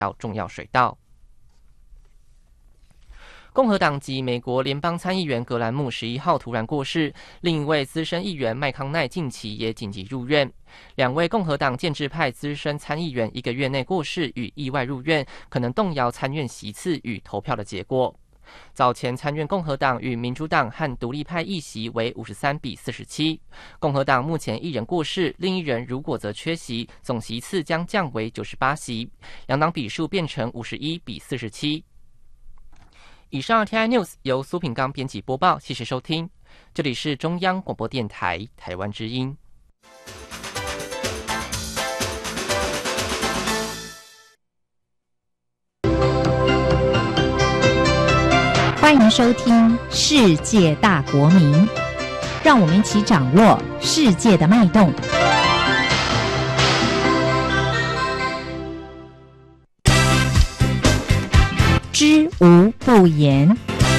到重要水道。共和党籍美国联邦参议员格兰姆11号突然过世，另一位资深议员麦康奈近期也紧急入院。两位共和党建制派资深参议员1个月内过世与意外入院，可能动摇参院席次与投票的结果。早前参院共和党与民主党和独立派议席为53比47，共和党目前1人过世，另1人如果则缺席，总席次将降为98席，两党比数变成51比47。以上 TI News 由苏品刚编辑播报，谢谢收听，这里是中央广播电台台湾之音。 欢迎收听世界大国民，让我们一起掌握世界的脉动。知无不言。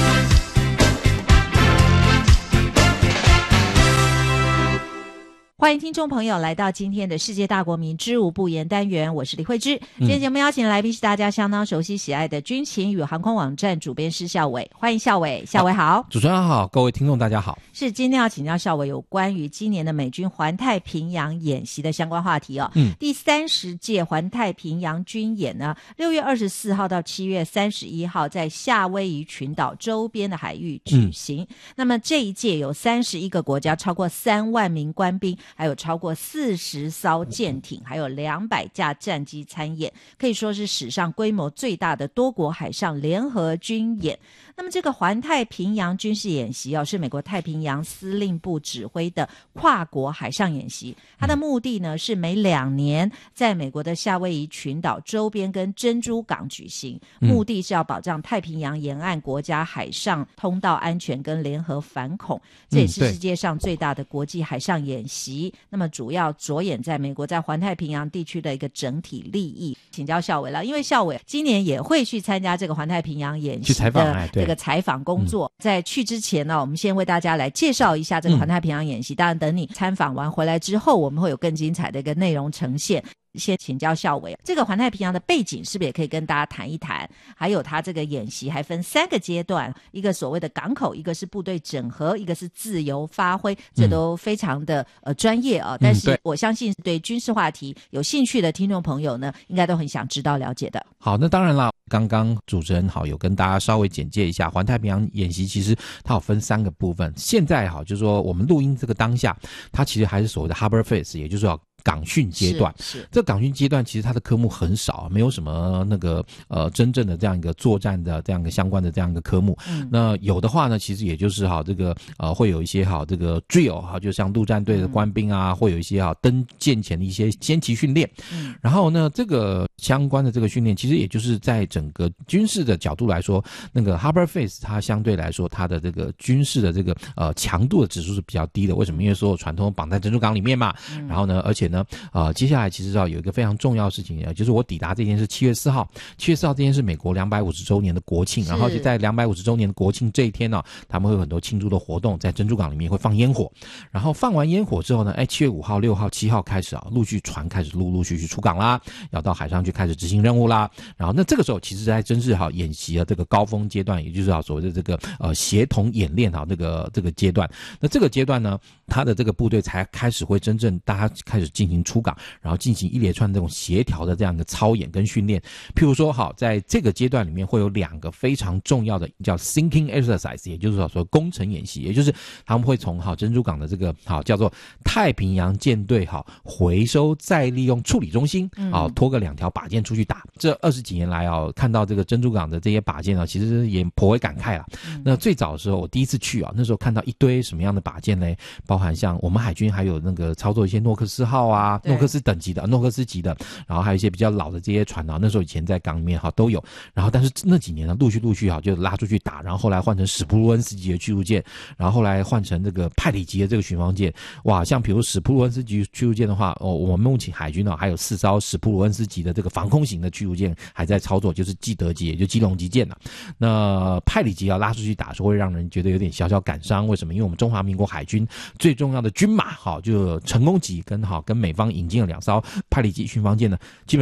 欢迎听众朋友来到今天的世界大国民知无不言单元，我是李慧芝。今天节目邀请来宾是大家相当熟悉喜爱的军情与航空网站主编施孝伟，欢迎孝伟。孝伟好。 主持人好，各位听众大家好。 是今天要请教孝伟有关于今年的美军环太平洋演习的相关话题哦。第30届环太平洋军演呢，6月24号到7月31号在夏威夷群岛周边的海域举行。那么这一届有31个国家，超过3万名官兵，还有超过40艘舰艇，还有200架战机参演，可以说是史上规模最大的多国海上联合军演。那么这个环太平洋军事演习是美国太平洋司令部指挥的跨国海上演习，它的目的呢是每2年在美国的夏威夷群岛周边跟珍珠港举行，目的是要保障太平洋沿岸国家海上通道安全跟联合反恐，这也是世界上最大的国际海上演习。那么主要着眼在美国在环太平洋地区的一个整体利益。请教孝伟了，因为孝伟今年也会去参加这个环太平洋演习的这个采访工作。在去之前呢，我们先为大家来介绍一下这个环太平洋演习。当然等你参访完回来之后，我们会有更精彩的一个内容呈现。先请教孝伟，这个环太平洋的背景是不是也可以跟大家谈一谈？还有它这个演习还分3个阶段，一个所谓的港口，一个是部队整合，一个是自由发挥，这都非常的专业啊。但是我相信对军事话题有兴趣的听众朋友呢，应该都很想知道了解的。 好，那当然啦，刚刚主持人好有跟大家稍微简介一下环太平洋演习，其实它有分3个部分。现在好就是说我们录音这个当下，它其实还是所谓的 Harbor Phase， 也就是说港训阶段。是这港训阶段其实它的科目很少，没有什么那个真正的这样一个作战的这样一个相关的这样一个科目。那有的话呢，其实也就是这个会有一些这个 drill 就像陆战队的官兵啊，会有一些登舰前的一些先期训练。然后呢，这个相关的这个训练，其实也就是在整个军事的角度来说，那个 Harbor Phase 它相对来说它的这个军事的这个强度的指数是比较低的。为什么？因为所有船都绑在珍珠港里面嘛。然后呢，而且呢接下来其实有一个非常重要的事情，就是我抵达这天是7月4号，7月4号这天是美国250周年的国庆，然后就在250周年的国庆这一天呢，他们会有很多庆祝的活动，在珍珠港里面会放烟火，然后放完烟火之后呢，7月5号、6号、7号开始陆续船开始陆陆续续出港啦，要到海上去开始执行任务啦。然后那这个时候其实在真是演习的这个高峰阶段，也就是所谓的这个协同演练这个阶段。那这个阶段呢，他的这个部队才开始会真正大家开始进行出港，然后进行一连串这种协调的这样一个操演跟训练。譬如说在这个阶段里面会有2个非常重要的叫 sinking exercise， 也就是说工程演习，也就是他们会从珍珠港的这个叫做太平洋舰队回收再利用处理中心拖个2条靶舰出去打。这20几年来看到这个珍珠港的这些靶舰其实也颇为感慨啦。那最早的时候我第一次去那时候看到一堆什么样的靶舰呢？包含像我们海军还有那个操作一些诺克斯号诺克斯等级的诺克斯级的，然后还有一些比较老的这些船那时候以前在港里面都有。然后但是那几年呢陆续就拉出去打，然后后来换成史普鲁恩斯级的驱逐舰，然后后来换成这个派里级的这个巡防舰。哇，像比如史普鲁恩斯级驱逐舰的话我们目前海军还有4艘史普鲁恩斯级的这个防空型的驱逐舰还在操作，就是基德级也就基隆级舰那派里级要拉出去打的时候会让人觉得有点小小感伤。为什么？因为我们中华民国海军最重要的军马就成功级跟美方引进了2艘派里级巡防舰呢，基本上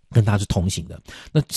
跟他是同行的。那